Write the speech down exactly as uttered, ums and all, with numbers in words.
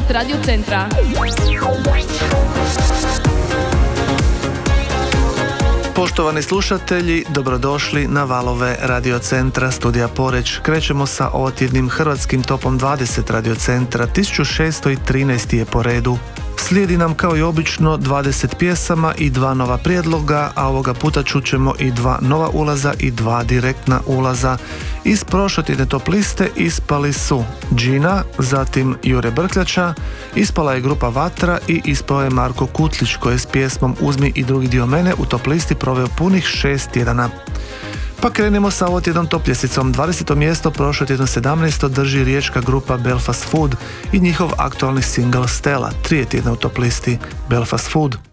Radio Centra. Poštovani slušatelji, dobrodošli na valove Radio Centra studija Poreč. Krećemo sa ovotjednim hrvatskim topom dvadeset Radio Centra, tisuću šesto trinaest je po redu. Slijedi nam kao i obično dvadeset pjesama i dva nova prijedloga, a ovoga puta čućemo i dva nova ulaza i dva direktna ulaza. Iz prošlotjedne top liste ispali su Gina, zatim Jure Brkljača, ispala je grupa Vatra i ispao je Marko Kutlić koji je s pjesmom Uzmi i drugi dio mene u top listi proveo punih šest tjedana. Pa krenemo sa ovotjednom top ljesticom. dvadeseto mjesto prošlotjedno sedamnaesto drži riječka grupa Belfast Food i njihov aktualni singl Stella, tri je tjedna u top listi Belfast Food.